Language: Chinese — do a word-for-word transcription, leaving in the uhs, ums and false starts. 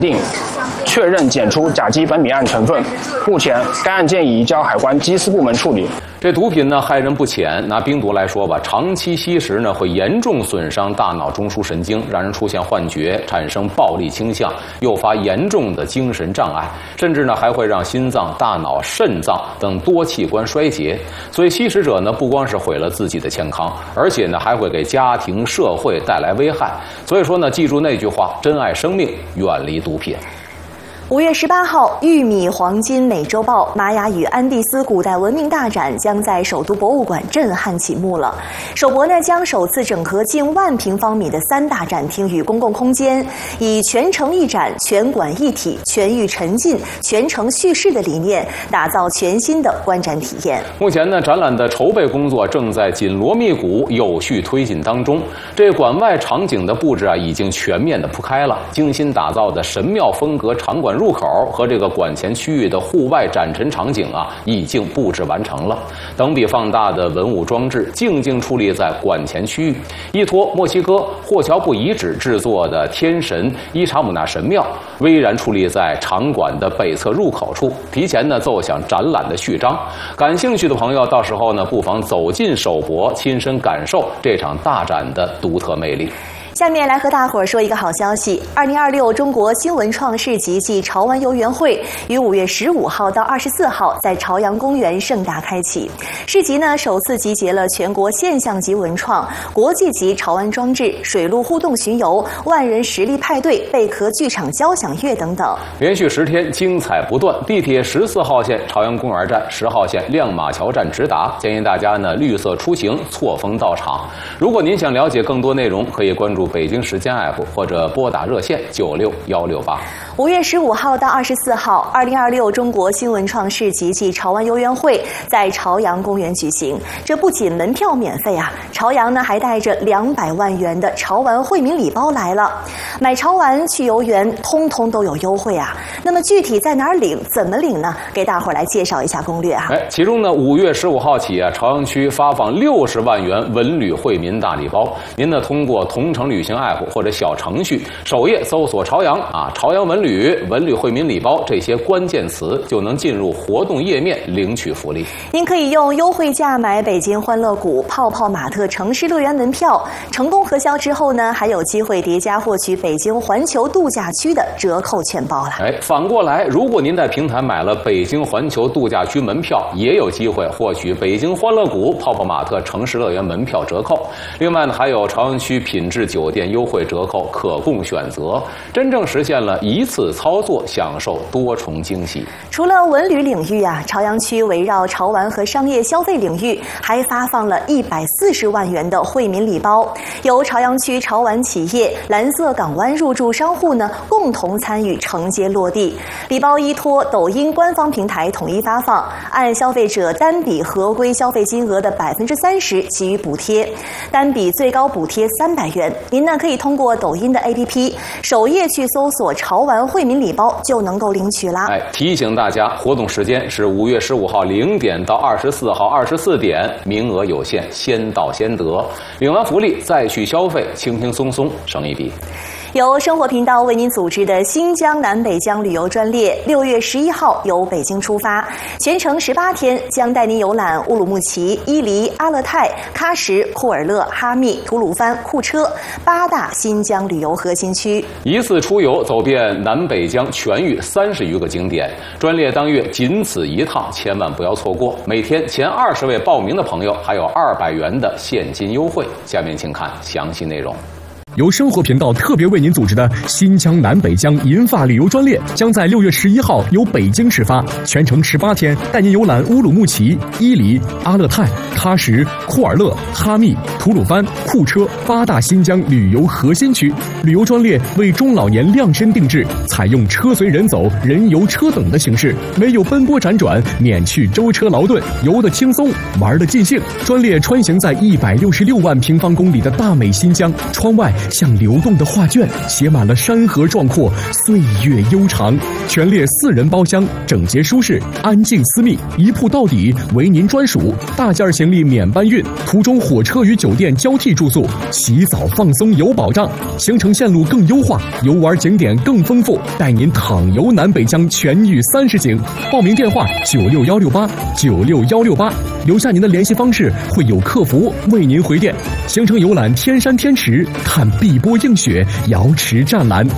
定确认检出甲基苯丙胺成分，目前该案件已移交海关缉私部门处理。 这毒品呢害人不浅，拿冰毒来说吧，长期吸食呢会严重损伤大脑中枢神经，让人出现幻觉，产生暴力倾向，诱发严重的精神障碍，甚至呢还会让心脏、大脑、肾脏等多器官衰竭。所以吸食者呢不光是毁了自己的健康，而且呢还会给家庭、社会带来危害。所以说呢，记住那句话：珍爱生命，远离毒品。 五月十八号，玉米黄金美洲豹玛雅与安第斯古代文明大展将在首都博物馆震撼启幕了。首博呢将首次整合近万平方米的三大展厅与公共空间，以全程一展、全馆一体、全域沉浸、全程叙事的理念，打造全新的观展体验。 目前呢，展览的筹备工作正在紧锣密鼓、有序推进当中。这馆外场景的布置啊，已经全面的铺开了，精心打造的神庙风格场馆入口和这个馆前区域的户外展陈场景啊，已经布置完成了。等比放大的文物装置静静矗立在馆前区域，依托墨西哥霍乔布遗址制作的天神伊查姆纳神庙，巍然矗立在场馆的北侧入口处，提前呢奏响展览的序章。感兴趣的朋友，到时候呢不妨走进首博，亲身感受这场大展的独特魅力。 下面来和大伙儿说一个好消息：二零二六中国新文创市集暨潮玩游园会于五月十五号到二十四号在朝阳公园盛大开启。市集呢首次集结了全国现象级文创、国际级潮玩装置、水陆互动巡游、万人实力派对、贝壳剧场交响乐等等， 连续十天精彩不断。地铁十四号线朝阳公园站、十号线亮马桥站直达，建议大家呢绿色出行，错峰到场。如果您想了解更多内容，可以关注北京时间 A P P 或者拨打热线九六幺六八。 五月十五号到二十四号，二零二六中国新文创市集暨潮玩游园会在朝阳公园举行。这不仅门票免费啊，朝阳呢还带着两百万元的潮玩惠民礼包来了。买潮玩去游园，通通都有优惠啊。那么具体在哪儿领，怎么领呢？给大伙儿来介绍一下攻略啊。 哎，其中呢，五月十五号起啊，朝阳区发放六十万元文旅惠民大礼包。您呢通过同程旅行 A P P 或者小程序，首页搜索朝阳啊，朝阳文旅、文旅惠民礼包这些关键词，就能进入活动页面领取福利。 您可以用优惠价买北京欢乐谷、泡泡玛特城市乐园门票，成功核销之后呢，还有机会叠加获取北京环球度假区的折扣券包了。 哎，反过来，如果您在平台买了北京环球度假区门票，也有机会获取北京欢乐谷、泡泡玛特城市乐园门票折扣。另外呢，还有朝阳区品质酒店优惠折扣可供选择，真正实现了一次操作享受多重惊喜。 除了文旅领域啊，朝阳区围绕潮玩和商业消费领域，还发放了一百四十万元的惠民礼包，由朝阳区潮玩企业、蓝色港湾入驻商户呢共同参与承接落地。礼包依托抖音官方平台统一发放，按消费者单笔合规消费金额的百分之三十给予补贴，单笔最高补贴三百元。您呢可以通过抖音的 A P P 首页去搜索潮玩惠民礼包，就能够领取啦。 哎，提醒大家，活动时间是五月十五号零点到二十四号二十四点，名额有限，先到先得。领完福利再去消费，轻轻松松省一笔。 由生活频道为您组织的新疆南北疆旅游专列，六月十一号由北京出发，全程十八天，将带您游览乌鲁木齐、伊犁、阿勒泰、喀什、库尔勒、哈密、吐鲁番、库车八大新疆旅游核心区， 一次出游走遍南北疆全域三十余个景点。专列当月仅此一趟，千万不要错过。每天前二十位报名的朋友还有二百元的现金优惠。下面请看详细内容。 由生活频道特别为您组织的新疆南北疆银发旅游专列，将在六月十一号由北京始发，全程十八天，带您游览乌鲁木齐、伊犁、阿勒泰、喀什、库尔勒、哈密、吐鲁番、库车八大新疆旅游核心区。旅游专列为中老年量身定制，采用车随人走、人游车等的形式，没有奔波辗转，免去舟车劳顿，游得轻松，玩得尽兴。专列穿行在一百六十六万平方公里的大美新疆，窗外像流动的画卷，写满了山河壮阔，岁月悠长。全列四人包厢，整洁舒适，安静私密，一铺到底，为您专属。大件行李免搬运，途中火车与酒店交替住宿，洗澡放松有保障。行程线路更优化，游玩景点更丰富，带您淌游南北疆全域三十景。报名电话九六幺六八九六幺六八，留下您的联系方式，会有客服为您回电。行程游览天山天池，看碧波映雪，瑶池湛蓝，